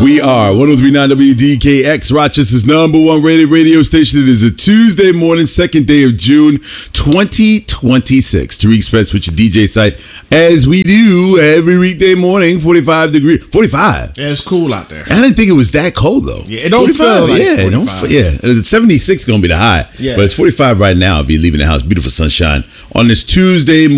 We are 103.9 WDKX, Rochester's #1 rated radio station. It is a Tuesday morning, 2nd day of June, 2026. Tariq Spence with your DJ site, as we do every weekday morning, 45 degrees. 45? Yeah, it's cool out there. I didn't think it was that cold, though. Yeah, it don't feel like 45. 76 going to be the high. Yeah. But it's 45 right now if you're leaving the house. Beautiful sunshine on this Tuesday morning.